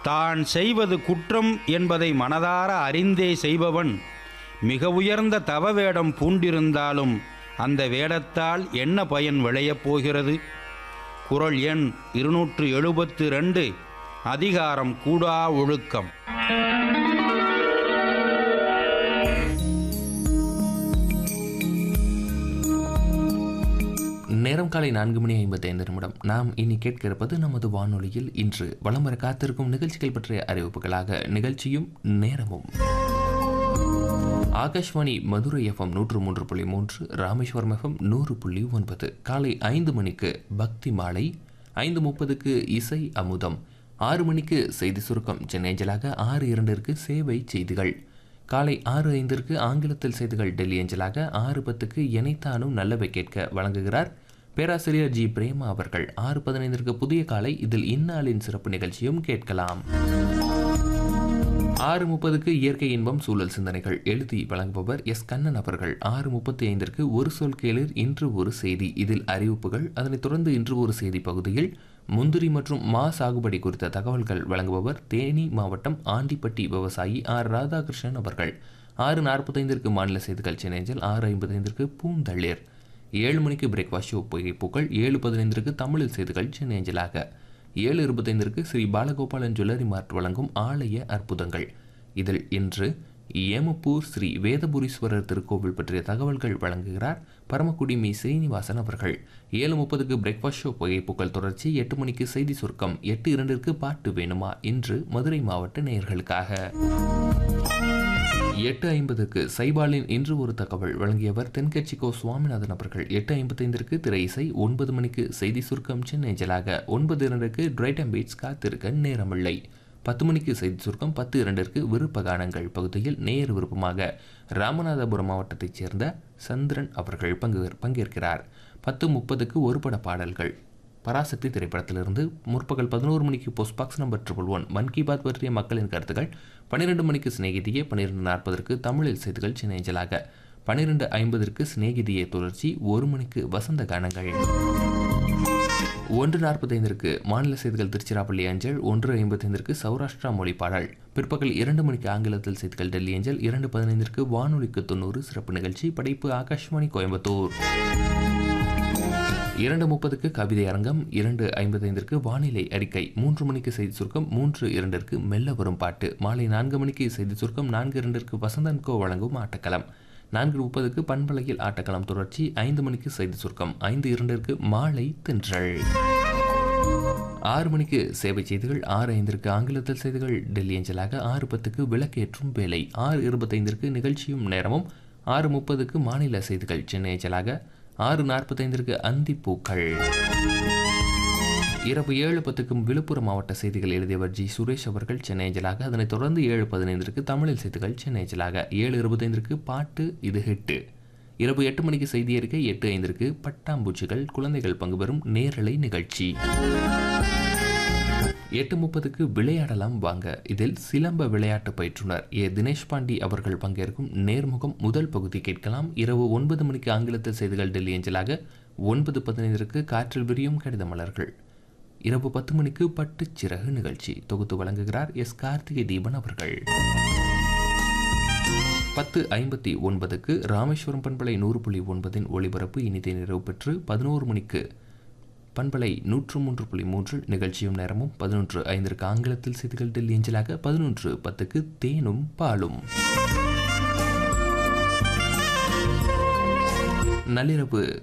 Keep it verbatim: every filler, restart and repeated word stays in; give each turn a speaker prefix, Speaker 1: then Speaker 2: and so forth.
Speaker 1: தான் செய்வது குற்றம் என்பதை மனதார அறிந்தே செய்பவன் மிக உயர்ந்த தவ வேடம் பூண்டிருந்தாலும் அந்த வேடத்தால் என்ன பயன் விளையப் போகிறது? குறள் எண் இருநூற்று எழுபத்து ரெண்டு, அதிகாரம் கூடா ஒழுக்கம்.
Speaker 2: நேரம் காலை நான்கு மணி ஐம்பத்தி ஐந்து நிமிடம். நாம் இனி கேட்க இருப்பது நமது வானொலியில் இன்று வலம் வர காத்திருக்கும் நிகழ்ச்சிகள் பற்றிய அறிவிப்புகளாக நிகழ்ச்சியும் நேரமும். ஆகாஷ்வாணி மதுரை எஃப்எம் நூற்று மூன்று புள்ளி மூன்று, ராமேஸ்வரம் எஃப்எம் நூறு புள்ளி ஒன்பது. காலை ஐந்து மணிக்கு பக்தி மாலை, ஐந்து முப்பதுக்கு இசை அமுதம், ஆறு மணிக்கு செய்தி சுருக்கம் சென்னைஞ்சலாக, ஆறு இரண்டிற்கு சேவை செய்திகள், காலை ஆறு ஐந்திற்கு ஆங்கிலத்தில் செய்திகள் டெல்லி அஞ்சலாக, ஆறு பத்துக்கு எனைத்தானும் நல்லவை கேட்க வழங்குகிறார் பேராசிரியர் ஜி பிரேமா அவர்கள். ஆறு பதினைந்திற்கு புதிய காலை, இதில் இந்நாளின் சிறப்பு நிகழ்ச்சியும் கேட்கலாம். ஆறு முப்பதுக்கு இயற்கை இன்பம் சூழல் சிந்தனைகள் எழுதி வழங்குபவர் எஸ் கண்ணன் அவர்கள். ஆறு முப்பத்தி ஐந்திற்கு ஒரு சொல் கேளிர் இன்று ஒரு செய்தி, இதில் அறிவிப்புகள். அதனைத் தொடர்ந்து இன்று ஒரு செய்தி பகுதியில் முந்திரி மற்றும் மா சாகுபடி குறித்த தகவல்கள் வழங்குபவர் தேனி மாவட்டம் ஆண்டிப்பட்டி விவசாயி ஆர் ராதாகிருஷ்ணன் அவர்கள். ஆறு நாற்பத்தைந்திற்கு மாநில செய்திகள் சென்னைஞ்சல், ஆறு ஐம்பத்தைந்திற்கு பூந்தளிர், ஏழு மணிக்கு பிரேக்ஃபாஸ்ட் ஷோ புகைப்புகள், ஏழு பதினைந்திற்கு தமிழில் செய்திகள் சென்னைஞ்சலாக, ஏழு இருபத்தைந்திற்கு ஸ்ரீ பாலகோபாலன் ஜுவல்லரி மார்ட் வழங்கும் ஆலய அற்புதங்கள். இதில் இன்று ஏமப்பூர் ஸ்ரீ வேதபுரீஸ்வரர் திருக்கோவில் பற்றிய தகவல்கள் வழங்குகிறார் பரமக்குடி மீ ஸ்ரீனிவாசன் அவர்கள். ஏழு முப்பதுக்கு பிரேக்ஃபாஸ்ட் ஷோ புகைப்புகள் தொடர்ச்சி, எட்டு மணிக்கு செய்தி சுருக்கம், எட்டு இரண்டிற்கு பாட்டு வேணுமா இன்று மதுரை மாவட்ட நேயர்களுக்காக. எட்டு ஐம்பதுக்கு சைபாலின் இன்று ஒரு தகவல் வழங்கியவர் தென்கட்சிக்கோ சுவாமிநாதன் அவர்கள். எட்டு ஐம்பத்தைந்திற்கு திரை இசை, ஒன்பது மணிக்கு செய்தி சுருக்கம் சென்னைஞ்சலாக, ஒன்பது இரண்டுக்கு டிரைட்டம் பீட்ஸ் காத்திருக்க நேரமில்லை, பத்து மணிக்கு செய்தி சுருக்கம், பத்து இரண்டிற்கு விருப்ப கானங்கள் பகுதியில் நேர் விருப்பமாக ராமநாதபுரம் மாவட்டத்தைச் சேர்ந்த சந்திரன் அவர்கள் பங்கு பங்கேற்கிறார். பத்து முப்பதுக்கு ஒரு பட பாடல்கள் பராசக்தி திரைப்படத்திலிருந்து. முற்பகல் பதினோரு மணிக்கு post box number triple one மன் கி பாத் பற்றிய மக்களின் கருத்துக்கள். பன்னிரெண்டு மணிக்கு சிநேகிதியே, பன்னிரெண்டு நாற்பதற்கு தமிழில் செய்திகள் சென்னைஞ்சலாக, பன்னிரெண்டு ஐம்பதற்கு சிநேகிதியே தொடர்ச்சி, ஒரு மணிக்கு வசந்த கானங்கள், ஒன்று நாற்பத்தைந்திற்கு மாநில செய்திகள் திருச்சிராப்பள்ளி அஞ்சல், ஒன்று ஐம்பத்தைந்திற்கு சௌராஷ்டிரா மொழி பாடல், பிற்பகல் இரண்டு மணிக்கு ஆங்கிலத்தில் செய்திகள் டெல்லி அஞ்சல், இரண்டு பதினைந்திற்கு வானொலிக்கு தொண்ணூறு சிறப்பு நிகழ்ச்சி, படைப்பு ஆகாஷ்வாணி கோயம்புத்தூர், இரண்டு முப்பதுக்கு கவிதை அரங்கம், இரண்டு ஐம்பத்தைந்திற்கு வானிலை அறிக்கை, மூன்று மணிக்கு செய்தி சுருக்கம், மூன்று இரண்டிற்கு மெல்ல வரும் பாட்டு, மாலை நான்கு மணிக்கு செய்தி சுருக்கம், நான்கு இரண்டிற்கு வசந்தன்கோ வழங்கும் ஆட்டக்களம், நான்கு முப்பதுக்கு பண்பலையில் ஆட்டக்களம் தொடர்ச்சி, ஐந்து மணிக்கு செய்தி சுருக்கம், ஐந்து இரண்டிற்கு மாலை தென்றல், ஆறு மணிக்கு சேவை செய்திகள், ஆறு ஐந்திற்கு ஆங்கிலத்தில் செய்திகள் டெல்லி அஞ்சலாக, ஆறு பத்துக்கு விளக்கேற்றும் வேலை, ஆறு இருபத்தைந்திற்கு நிகழ்ச்சியும் நேரமும், ஆறு முப்பதுக்கு மாநில செய்திகள் சென்னை அஞ்சலாக, ஆறு நாற்பத்தைந்திற்கு அந்திப்பூக்கள், இரவு ஏழு பத்துக்கும் விழுப்புரம் மாவட்ட செய்திகள் எழுதியவர் ஜி சுரேஷ் அவர்கள் சென்னை அஞ்சலாக, அதனைத் தொடர்ந்து ஏழு பதினைந்திற்கு தமிழில் செய்திகள் சென்னை அஞ்சலாக, ஏழு இருபத்தைந்திற்கு பாட்டு இது ஹிட்டு, இரவு எட்டு மணிக்கு செய்தி அறிக்கை, எட்டு ஐந்திற்கு பட்டாம்பூச்சிகள் குழந்தைகள் பங்கு பெறும் நேரலை நிகழ்ச்சி, எட்டு முப்பதுக்கு விளையாடலாம் வாங்க, இதில் சிலம்ப விளையாட்டு பயிற்றுனர் ஏ தினேஷ் பாண்டி அவர்கள் பங்கேற்கும் நேர்முகம் முதல் பகுதி கேட்கலாம். இரவு ஒன்பது மணிக்கு ஆங்கிலத்தில் செய்திகள் டெல்லி அஞ்சலாக, ஒன்பது பதினைந்திற்கு காற்றில் விரியும் கடித மலர்கள், இரவு பத்து மணிக்கு பட்டுச் சிறகு நிகழ்ச்சி தொகுத்து வழங்குகிறார் எஸ் கார்த்திகை தீபன் அவர்கள். பத்து ஐம்பத்தி ஒன்பதுக்கு ராமேஸ்வரம் பண்பலை நூறு புள்ளி ஒன்பதின் ஒளிபரப்பு இனிதே நிறைவு பெற்று பதினோரு மணிக்கு பண்பலை நூற்று மூன்று புள்ளி மூன்று நிகழ்ச்சியும் நேரமும், பதினொன்று ஐந்திற்கு ஆங்கிலத்தில் செய்திகள் டெல்லி அஞ்சலாக, பதினொன்று பத்துக்கு தேனும் பாலும். நள்ளிரவு